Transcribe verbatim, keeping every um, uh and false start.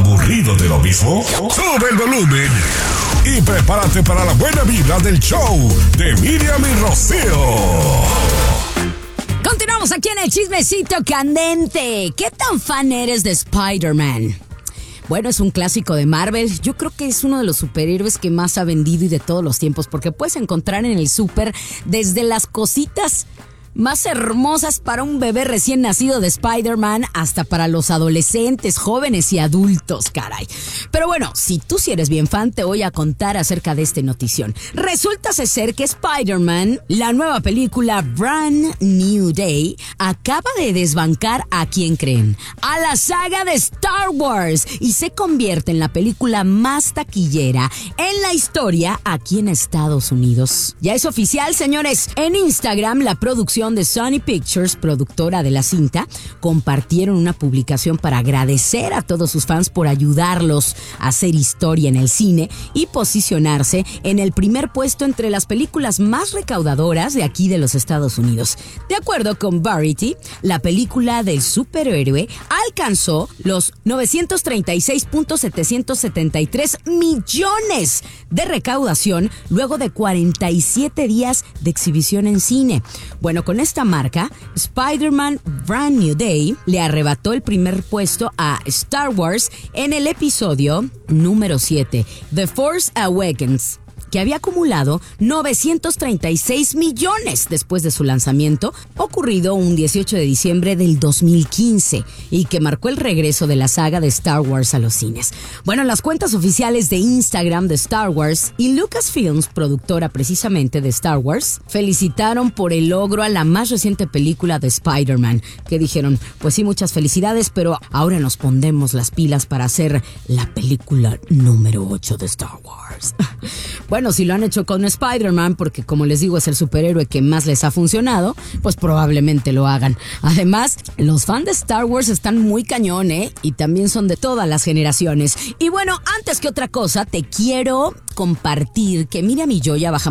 ¿Aburrido de lo mismo? ¡Sube el volumen! Y prepárate para la buena vibra del show de Miriam y Rocío. Continuamos aquí en el chismecito candente. ¿Qué tan fan eres de Spider-Man? Bueno, es un clásico de Marvel. Yo creo que es uno de los superhéroes que más ha vendido y de todos los tiempos, porque puedes encontrar en el súper desde las cositas más hermosas para un bebé recién nacido de Spider-Man hasta para los adolescentes, jóvenes y adultos, caray. Pero bueno, si tú sí eres bien fan, te voy a contar acerca de esta notición. Resulta ser que Spider-Man, la nueva película Brand New Day, acaba de desbancar a ¿quién creen? A la saga de Star Wars y se convierte en la película más taquillera en la historia aquí en Estados Unidos. Ya es oficial, señores. En Instagram, la producción de Sony Pictures, productora de la cinta, compartieron una publicación para agradecer a todos sus fans por ayudarlos a hacer historia en el cine y posicionarse en el primer puesto entre las películas más recaudadoras de aquí de los Estados Unidos. De acuerdo con Variety, la película del superhéroe alcanzó los novecientos treinta y seis punto setecientos setenta y tres millones de recaudación luego de cuarenta y siete días de exhibición en cine. Bueno, con esta marca, Spider-Man Brand New Day le arrebató el primer puesto a Star Wars en el episodio número siete, The Force Awakens, que había acumulado novecientos treinta y seis millones después de su lanzamiento, ocurrido un dieciocho de diciembre del dos mil quince, y que marcó el regreso de la saga de Star Wars a los cines. Bueno, las cuentas oficiales de Instagram de Star Wars y Lucasfilms, productora precisamente de Star Wars, felicitaron por el logro a la más reciente película de Spider-Man, que dijeron, pues sí, muchas felicidades, pero ahora nos pondremos las pilas para hacer la película número ocho de Star Wars. Bueno, si lo han hecho con Spider-Man, porque como les digo es el superhéroe que más les ha funcionado, pues probablemente lo hagan. Además, los fans de Star Wars están muy cañón, ¿eh? Y también son de todas las generaciones. Y bueno, antes que otra cosa, te quiero compartir que Miriam y yo ya bajamos